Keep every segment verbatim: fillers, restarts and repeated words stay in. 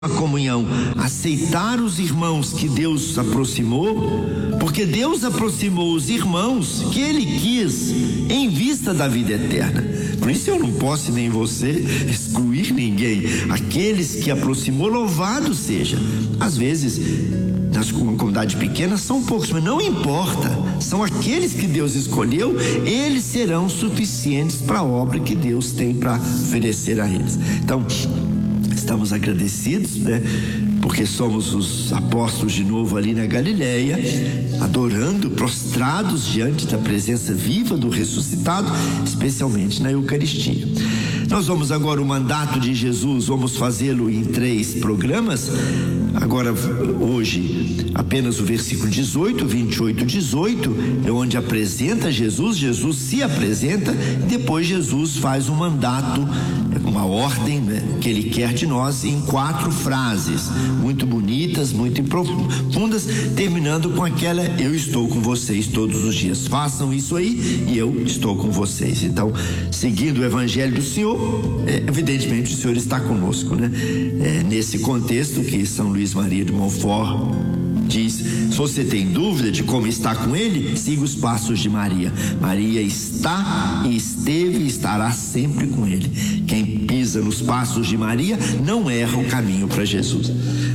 a comunhão, aceitar os irmãos que Deus aproximou, porque Deus aproximou os irmãos que Ele quis em vista da vida eterna. Por isso eu não posso nem você excluir ninguém. Aqueles que aproximou, louvado seja. Às vezes, nas comunidades pequenas são poucos, mas não importa. São aqueles que Deus escolheu, eles serão suficientes para a obra que Deus tem para oferecer a eles. Então, estamos agradecidos, né? Porque somos os apóstolos de novo ali na Galileia, adorando, prostrados diante da presença viva do ressuscitado, especialmente na Eucaristia. Nós vamos agora, o mandato de Jesus, vamos fazê-lo em três programas. Agora, hoje, apenas o versículo dezoito, vinte e oito, dezoito, é onde apresenta Jesus, Jesus se apresenta, e depois Jesus faz um mandato, uma ordem, né, que Ele quer de nós em quatro frases, muito bonitas, muito profundas, terminando com aquela: eu estou com vocês todos os dias, façam isso aí e eu estou com vocês. Então, seguindo o Evangelho do Senhor, é, evidentemente o Senhor está conosco, né? É, nesse contexto que São Luís Maria de Montfort diz: se você tem dúvida de como está com Ele, siga os passos de Maria. Maria está e esteve e estará sempre com Ele. Quem pisa nos passos de Maria não erra o caminho para Jesus.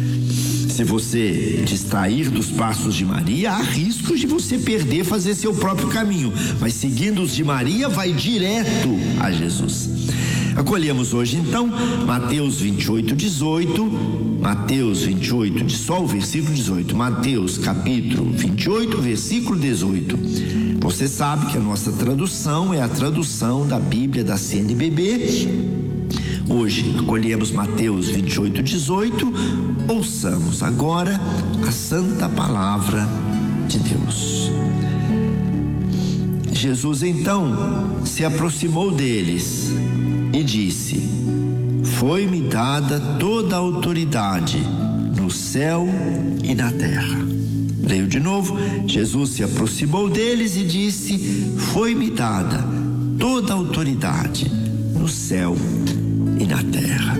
Se você distrair dos passos de Maria, há riscos de você perder, fazer seu próprio caminho, mas seguindo os de Maria, vai direto a Jesus. Acolhemos hoje então Mateus vinte e oito, dezoito, Mateus vinte e oito, só o versículo dezoito, Mateus capítulo vinte e oito, versículo dezoito. Você sabe que a nossa tradução é a tradução da Bíblia da C N B B. Hoje acolhemos Mateus vinte e oito, dezoito. Ouçamos agora a santa palavra de Deus. Jesus então se aproximou deles e disse: foi-me dada toda a autoridade no céu e na terra. Leio de novo. Jesus se aproximou deles e disse: foi-me dada toda a autoridade no céu e na terra.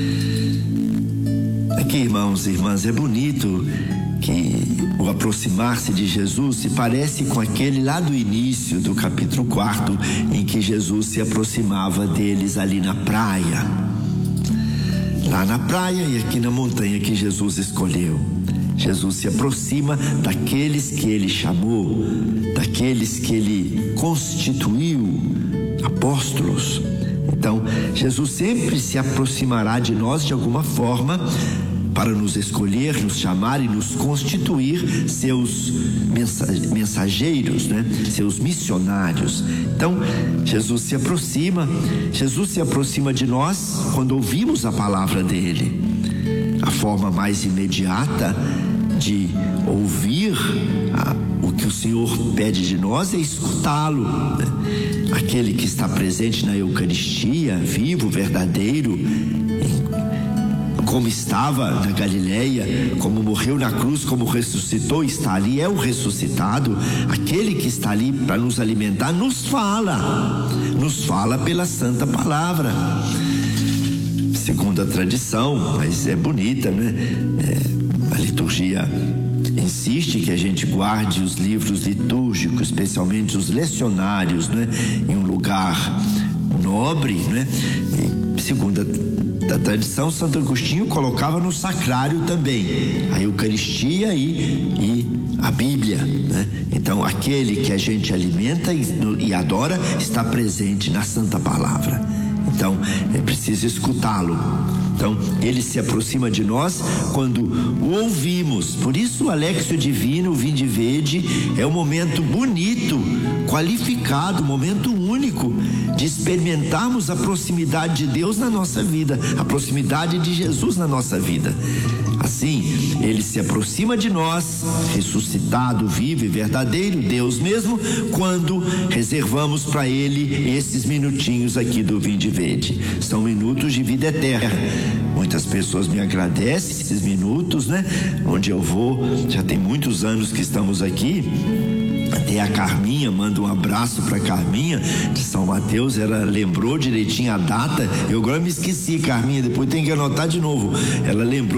Aqui, irmãos e irmãs, é bonito que o aproximar-se de Jesus se parece com aquele lá do início do capítulo quarto, em que Jesus se aproximava deles ali na praia. Lá na praia e aqui na montanha que Jesus escolheu. Jesus se aproxima daqueles que Ele chamou, daqueles que Ele constituiu apóstolos. Então, Jesus sempre se aproximará de nós de alguma forma, para nos escolher, nos chamar e nos constituir seus mensageiros, né? Seus missionários. Então, Jesus se aproxima, Jesus se aproxima de nós quando ouvimos a palavra dele. A forma mais imediata de ouvir a, o que o Senhor pede de nós é escutá-lo, né? Aquele que está presente na Eucaristia, vivo, verdadeiro, como estava na Galileia, como morreu na cruz, como ressuscitou, está ali, é o ressuscitado. Aquele que está ali para nos alimentar, nos fala, nos fala pela santa palavra. Segundo a tradição, mas é bonita, né? É, a liturgia insiste que a gente guarde os livros litúrgicos, especialmente os lecionários, né? Em um lugar nobre, né? E, segundo a da tradição, Santo Agostinho colocava no sacrário também a Eucaristia e, e a Bíblia, né? Então, aquele que a gente alimenta e, e adora está presente na Santa Palavra. Então, é preciso escutá-lo. Então, ele se aproxima de nós quando o ouvimos. Por isso, o Alexio Divino, o Vinde Vede, é um momento bonito, qualificado, um momento único de experimentarmos a proximidade de Deus na nossa vida, a proximidade de Jesus na nossa vida. Assim, ele se aproxima de nós, ressuscitado, vivo e verdadeiro, Deus mesmo, quando reservamos para ele esses minutinhos aqui do Vinde Vede. São minutos de vida eterna. Muitas pessoas me agradecem esses minutos, né? Onde eu vou, já tem muitos anos que estamos aqui. Até a Carminha, manda um abraço para a Carminha de São Mateus. Deus, ela lembrou direitinho a data. Eu agora me esqueci, Carminha, depois tem que anotar de novo. Ela lembrou